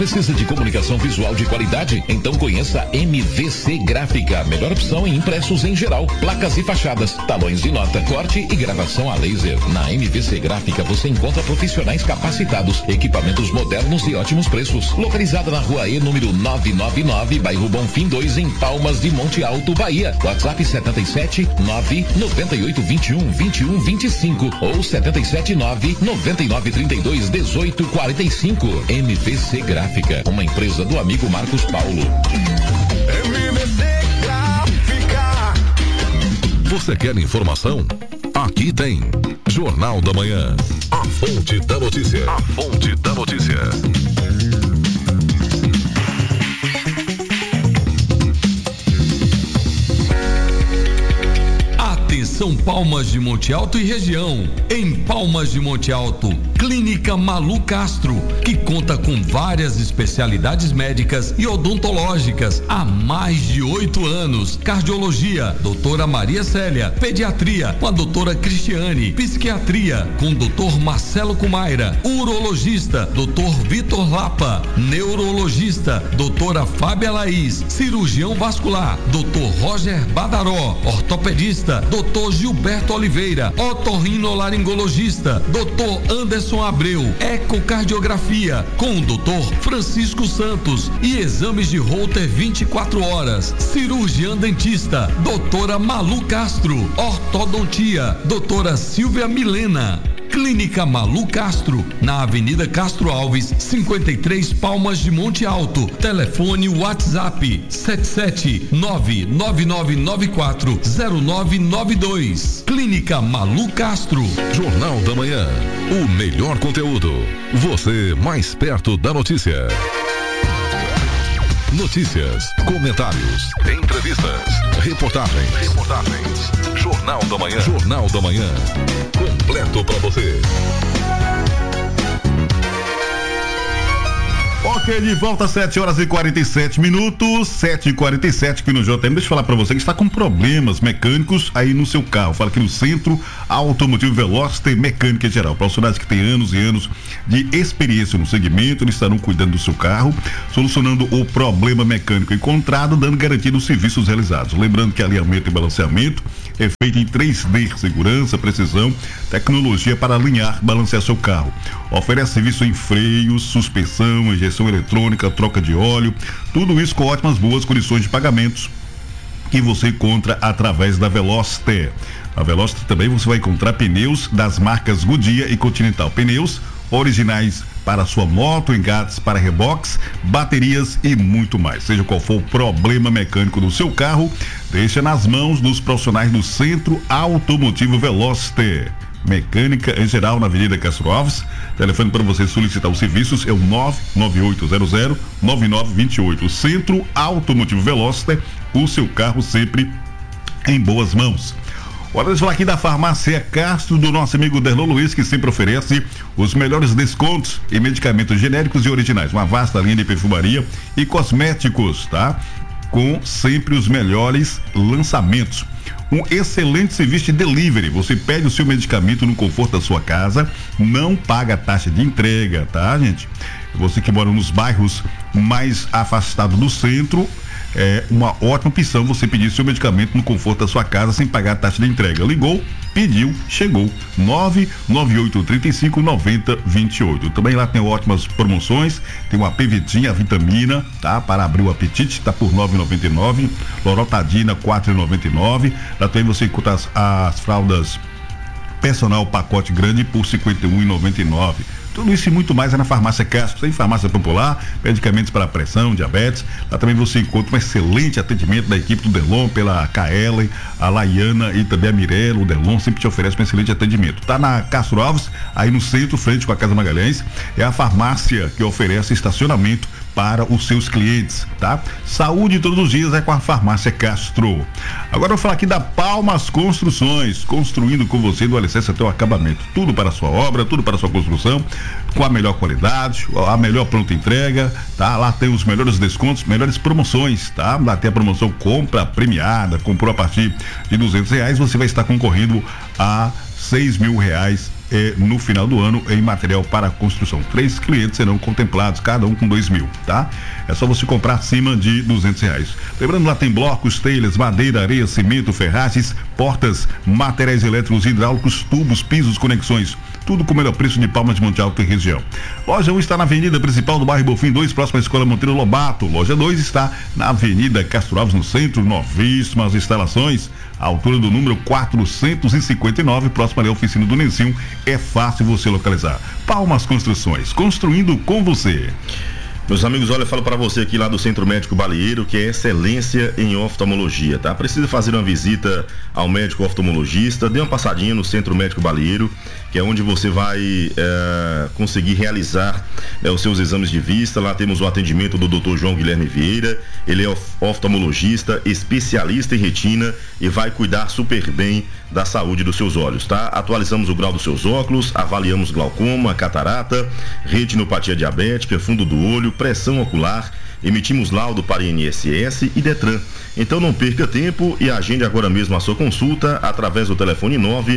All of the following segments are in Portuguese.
Precisa de comunicação visual de qualidade? Então conheça a MVC Gráfica, melhor opção em impressos em geral, placas e fachadas, talões de nota, corte e gravação a laser. Na MVC Gráfica você encontra profissionais capacitados, equipamentos modernos e ótimos preços. Localizada na Rua E, número 999, bairro Bonfim 2, em Palmas de Monte Alto, Bahia. WhatsApp 77 998 21 21 25 ou 77 9 99 32 18 45. MVC Gráfica, uma empresa do amigo Marcos Paulo. MVC Gráfica. Você quer informação? Aqui tem Jornal da Manhã. A fonte da notícia. A fonte da notícia. Atenção, Palmas de Monte Alto e região. Em Palmas de Monte Alto, Clínica Malu Castro, que conta com várias especialidades médicas e odontológicas há mais de 8 anos. Cardiologia, doutora Maria Célia. Pediatria, com a doutora Cristiane. Psiquiatria, com o doutor Marcelo Cumaira. Urologista, doutor Vitor Lapa. Neurologista, doutora Fábia Laís. Cirurgião vascular, doutor Roger Badaró. Ortopedista, doutor Gilberto Oliveira. Otorrinolaringologista, doutor Anderson Abreu. Ecocardiografia, com o doutor Francisco Santos. E exames de Holter 24 horas. Cirurgiã dentista, doutora Malu Castro. Ortodontia, doutora Silvia Milena. Clínica Malu Castro, na Avenida Castro Alves, 53, Palmas de Monte Alto. Telefone WhatsApp 77999940992. Clínica Malu Castro. Jornal da Manhã, o melhor conteúdo. Você mais perto da notícia. Notícias, comentários, entrevistas, reportagens. Jornal da Manhã. Jornal da Manhã. Completo para você. Ok, de volta, 7h47, 7h47 aqui no JM. Deixa eu falar pra você que está com problemas mecânicos aí no seu carro. Fala aqui no Centro Automotivo Veloster Mecânica em geral. Profissionais que têm anos e anos de experiência no segmento, eles estarão cuidando do seu carro, solucionando o problema mecânico encontrado, dando garantia nos serviços realizados. Lembrando que alinhamento e balanceamento é feito em 3D, segurança, precisão, tecnologia para alinhar, balancear seu carro. Oferece serviço em freios, suspensão, injeção eletrônica, troca de óleo, tudo isso com ótimas, boas condições de pagamentos que você encontra através da Veloster. A Veloster também você vai encontrar pneus das marcas Goodyear e Continental, pneus originais para sua moto, engates para reboques, baterias e muito mais. Seja qual for o problema mecânico do seu carro, deixa nas mãos dos profissionais do Centro Automotivo Veloster Mecânica em geral, na Avenida Castro Alves. Telefone para você solicitar os serviços é o 99800-9928. Centro Automotivo Veloster, o seu carro sempre em boas mãos. Olha, deixa eu falar aqui da Farmácia Castro, do nosso amigo Derlon Luiz, que sempre oferece os melhores descontos em medicamentos genéricos e originais. Uma vasta linha de perfumaria e cosméticos, tá? Com sempre os melhores lançamentos. Um excelente serviço de delivery. Você pede o seu medicamento no conforto da sua casa, não paga taxa de entrega, tá, gente? Você que mora nos bairros mais afastados do centro, é uma ótima opção você pedir seu medicamento no conforto da sua casa sem pagar taxa de entrega. Ligou, pediu, chegou. 998359028. Também lá tem ótimas promoções, tem uma Pevitinha, a vitamina, tá? Para abrir o apetite, tá por 9,99. Lorotadina, 4,99. Lá também você encontra as fraldas personal pacote grande por 51,99. Tudo isso e muito mais é na Farmácia Castro. Tem farmácia popular, medicamentos para pressão, diabetes. Lá também você encontra um excelente atendimento da equipe do Derlon, pela Kaellen, a Laiana e também a Mirella. O Derlon sempre te oferece um excelente atendimento. Tá na Castro Alves, aí no centro, frente com a Casa Magalhães. É a farmácia que oferece estacionamento para os seus clientes, tá? Saúde todos os dias é com a Farmácia Castro. Agora eu vou falar aqui da Palmas Construções, construindo com você do alicerce até o acabamento. Tudo para a sua obra, tudo para a sua construção, com a melhor qualidade, a melhor pronta entrega, tá? Lá tem os melhores descontos, melhores promoções, tá? Lá tem a promoção compra premiada, comprou a partir de R$200, você vai estar concorrendo a R$6.000 no final do ano em material para construção. 3 clientes serão contemplados, cada um com 2.000, tá? É só você comprar acima de R$200. Lembrando, lá tem blocos, telhas, madeira, areia, cimento, ferragens, portas, materiais elétricos, hidráulicos, tubos, pisos, conexões. Tudo com o melhor preço de Palmas de Monte Alto e região. Loja 1 está na avenida principal do bairro Bonfim 2, próxima à Escola Monteiro Lobato. Loja 2 está na avenida Castro Alves, no centro, novíssimas instalações, à altura do número 459, próxima à oficina do Nenzinho. É fácil você localizar. Palmas Construções, construindo com você. Meus amigos, olha, eu falo para você aqui lá do Centro Médico Balieiro, que é excelência em oftalmologia, tá? Precisa fazer uma visita ao médico oftalmologista, dê uma passadinha no Centro Médico Balieiro, que é onde você vai conseguir realizar os seus exames de vista. Lá temos o atendimento do Dr. João Guilherme Vieira. Ele é oftalmologista, especialista em retina e vai cuidar super bem da saúde dos seus olhos, tá? Atualizamos o grau dos seus óculos, avaliamos glaucoma, catarata, retinopatia diabética, fundo do olho, pressão ocular, emitimos laudo para INSS e Detran. Então não perca tempo e agende agora mesmo a sua consulta através do telefone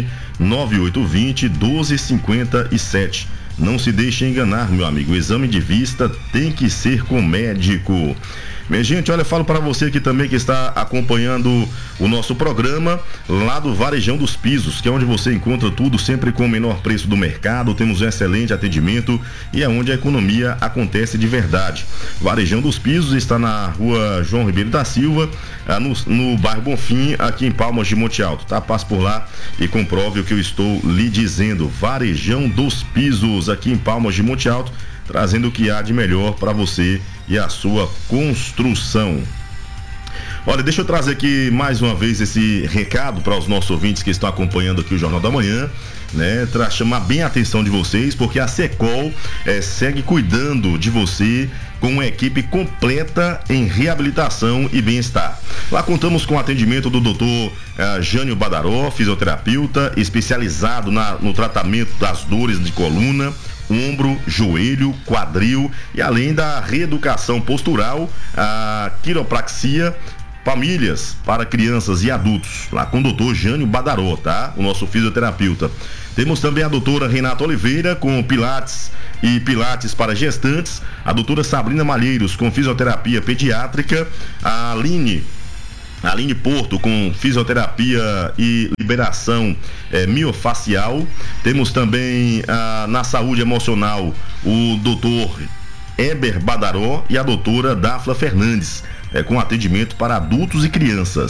99820-1257. Não se deixe enganar, meu amigo, o exame de vista tem que ser com médico. Minha gente, olha, eu falo para você aqui também que está acompanhando o nosso programa lá do Varejão dos Pisos, que é onde você encontra tudo sempre com o menor preço do mercado. Temos um excelente atendimento e é onde a economia acontece de verdade. Varejão dos Pisos está na rua João Ribeiro da Silva, no bairro Bonfim, aqui em Palmas de Monte Alto, tá? Passe por lá e comprove o que eu estou lhe dizendo. Varejão dos Pisos, aqui em Palmas de Monte Alto, trazendo o que há de melhor para você e a sua construção. Olha, deixa eu trazer aqui mais uma vez esse recado para os nossos ouvintes que estão acompanhando aqui o Jornal da Manhã, né? Para chamar bem a atenção de vocês, porque a Secol segue cuidando de você com uma equipe completa em reabilitação e bem-estar. Lá contamos com o atendimento do Dr. Jânio Badaró, fisioterapeuta, especializado no tratamento das dores de coluna, ombro, joelho, quadril e além da reeducação postural, a quiropraxia, famílias para crianças e adultos, lá com o doutor Jânio Badaró, tá? O nosso fisioterapeuta. Temos também a doutora Renata Oliveira com pilates e pilates para gestantes, a doutora Sabrina Malheiros com fisioterapia pediátrica, a Aline Porto com fisioterapia e liberação miofacial. Temos também na saúde emocional o doutor Eber Badaró e a doutora Dafla Fernandes, com atendimento para adultos e crianças.